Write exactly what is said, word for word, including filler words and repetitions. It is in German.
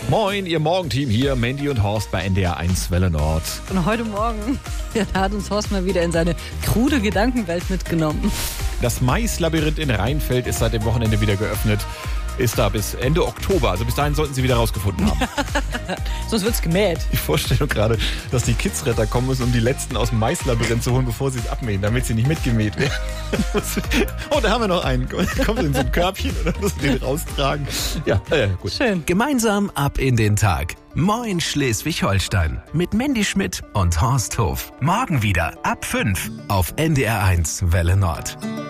Moin, ihr Morgenteam hier, Mandy und Horst bei N D R eins Welle Nord. Und heute Morgen ja, da hat uns Horst mal wieder in seine krude Gedankenwelt mitgenommen. Das Maislabyrinth in Rheinfeld ist seit dem Wochenende wieder geöffnet. Ist da bis Ende Oktober. Also bis dahin sollten sie wieder rausgefunden haben. Sonst wird's gemäht. Die Vorstellung gerade, dass die Kidsretter kommen müssen, um die Letzten aus dem Maislabyrinth zu holen, bevor sie es abmähen, damit sie nicht mitgemäht werden. Oh, da haben wir noch einen. Kommt in so ein Körbchen und dann müssen wir den raustragen. Ja, äh, gut. Schön. Gemeinsam ab in den Tag. Moin Schleswig-Holstein mit Mandy Schmidt und Horst Hof. Morgen wieder ab fünf auf N D R eins Welle Nord.